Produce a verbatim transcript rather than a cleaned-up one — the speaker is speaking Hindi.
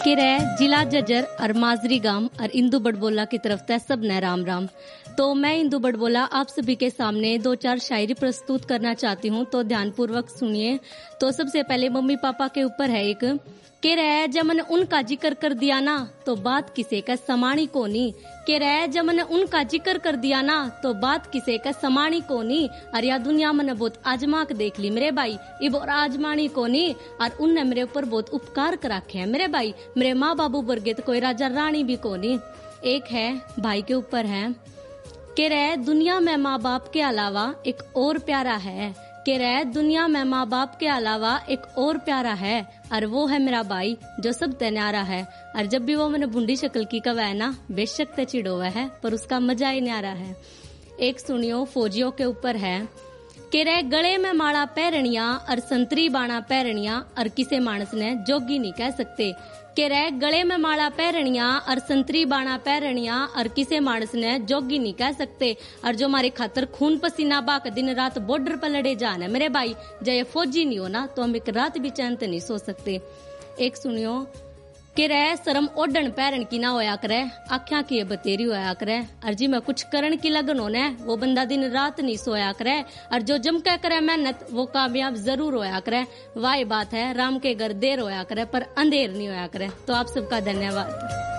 के रह जिला जजर और माजरी गांव और इंदू बड़बोला की तरफ से सब ने राम राम। तो मैं इंदू बड़बोला आप सभी के सामने दो चार शायरी प्रस्तुत करना चाहती हूँ, तो ध्यानपूर्वक सुनिए। तो सबसे पहले मम्मी पापा के ऊपर है एक के रह जब मैंने उनका जिक्र कर दिया ना तो बात किसे का समानी को नहीं। के रह जब मैंने उनका जिक्र कर दिया ना तो बात किसे का समानी को नहीं। और या दुनिया मैंने बहुत आजमा के देख ली मेरे भाई, इब और आजमानी को नहीं। और उनने मेरे ऊपर बहुत उपकार कर रखे हैं मेरे भाई, मेरे माँ बाबू वर्गे तो कोई राजा रानी भी को नहीं। एक है भाई के ऊपर है के रह दुनिया में माँ बाप के अलावा एक और प्यारा है। के रह दुनिया में माँ बाप के अलावा एक और प्यारा है और वो है मेरा भाई जो सब न्यारा है। और जब भी वो मैंने बूंदी शक्ल की कवा है ना बेशक ते चिड़ोवा है पर उसका मजा ही न्यारा है। एक सुनियो फौजियों के ऊपर है के रह गले में माला पैरणिया और संतरी बाणा पैरणिया और किसे मानस ने जोगी नहीं कह सकते। के रह गले में माला पैरणिया और संतरी बाणा पैरणिया और किसे मानस ने जोगी नहीं कह सकते। और जो हमारे खातर खून पसीना बाक दिन रात बॉर्डर पर लड़े जाना मेरे भाई, जय फौजी नहीं हो ना तो हम एक रात भी चैन नहीं सो सकते। एक सुनियो के रह शर्म ओढ़न पैरण की ना होया करे, आख्या की बतेरी होया करे। और जी मैं कुछ करण की लगन होने वो बंदा दिन रात नहीं सोया करे। और जो जम के करे मेहनत वो कामयाब जरूर होया करे। वाही बात है राम के घर देर होया करे पर अंधेर नहीं होया करे। तो आप सबका धन्यवाद।